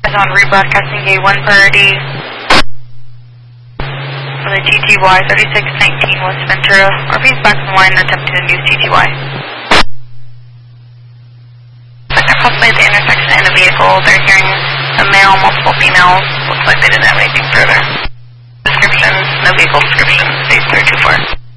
on rebroadcasting gate 1 priority for the TTY 3619 West Ventura. RV's back in the line attempting to use TTY. Possibly at the intersection in a vehicle. They're hearing a male, multiple females. Looks like they didn't have anything further. Description, no vehicle description, stage 324.